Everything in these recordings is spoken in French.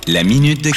La minute de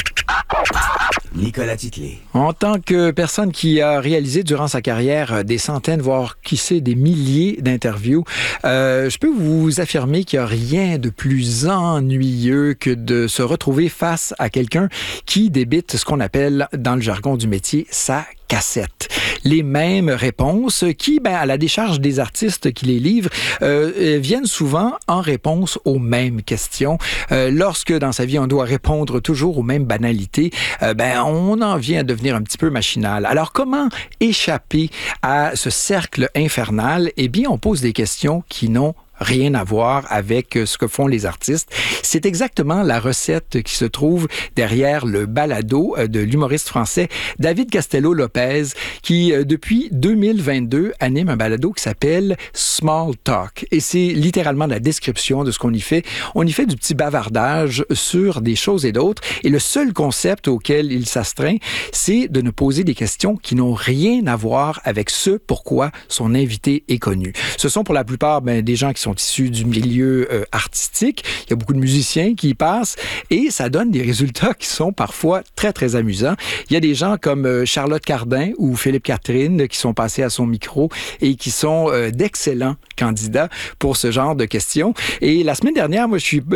Nicolas Titley. En tant que personne qui a réalisé durant sa carrière des centaines, voire qui sait des milliers d'interviews, je peux vous affirmer qu'il n'y a rien de plus ennuyeux que de se retrouver face à quelqu'un qui débite ce qu'on appelle dans le jargon du métier sa cassette. Les mêmes réponses qui, à la décharge des artistes qui les livrent, viennent souvent en réponse aux mêmes questions. Lorsque dans sa vie on doit répondre toujours aux mêmes banalités, on en vient à devenir un petit peu machinal. Alors comment échapper à ce cercle infernal? Eh bien, on pose des questions qui n'ont rien à voir avec ce que font les artistes. C'est exactement la recette qui se trouve derrière le balado de l'humoriste français David Castello-Lopez, qui, depuis 2022, anime un balado qui s'appelle Small Talk. Et c'est littéralement la description de ce qu'on y fait. On y fait du petit bavardage sur des choses et d'autres. Et le seul concept auquel il s'astreint, c'est de ne poser des questions qui n'ont rien à voir avec ce pourquoi son invité est connu. Ce sont pour la plupart des gens qui sont issus du milieu artistique. Il y a beaucoup de musiciens qui y passent et ça donne des résultats qui sont parfois très, très amusants. Il y a des gens comme Charlotte Cardin ou Philippe Catherine qui sont passés à son micro et qui sont d'excellents candidats pour ce genre de questions. Et la semaine dernière, moi, je suis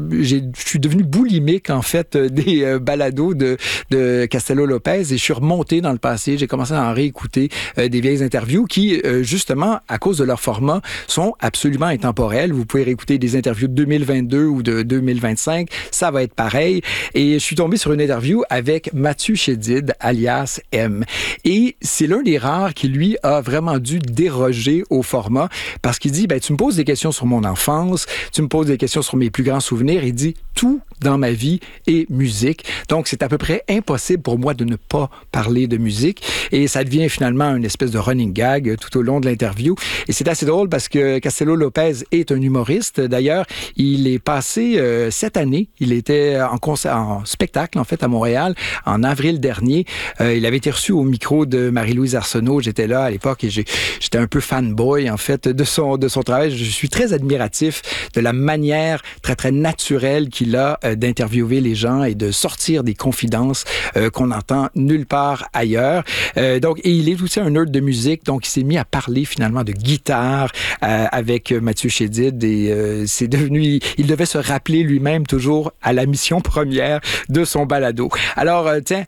devenu boulimique, en fait, des balados de Castello-Lopez et je suis remonté dans le passé. J'ai commencé à en réécouter des vieilles interviews qui, justement, à cause de leur format, sont absolument intemporelles. Vous pouvez réécouter des interviews de 2022 ou de 2025. Ça va être pareil. Et je suis tombé sur une interview avec Mathieu Chédid, alias M. Et c'est l'un des rares qui, lui, a vraiment dû déroger au format parce qu'il dit, tu me poses des questions sur mon enfance, tu me poses des questions sur mes plus grands souvenirs. Il dit, tout dans ma vie est musique. Donc, c'est à peu près impossible pour moi de ne pas parler de musique. Et ça devient finalement une espèce de running gag tout au long de l'interview. Et c'est assez drôle parce que Castello-Lopez est un humoriste. D'ailleurs, il est passé cette année. Il était en spectacle, en fait, à Montréal, en avril dernier. Il avait été reçu au micro de Marie-Louise Arsenault. J'étais là à l'époque et j'étais un peu fanboy, en fait, de son travail. Je suis très admiratif de la manière très, très naturelle qu'il a d'interviewer les gens et de sortir des confidences qu'on n'entend nulle part ailleurs. Et il est aussi un nerd de musique, donc il s'est mis à parler finalement de guitare avec Mathieu Chédid et il devait se rappeler lui-même toujours à la mission première de son balado. Alors,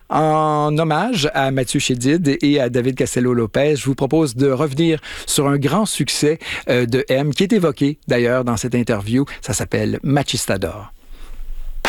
en hommage à Mathieu Chédid et à David Castello-Lopez, je vous propose de revenir sur un grand succès de M qui est évoqué d'ailleurs dans cette interview. Ça s'appelle Machistador.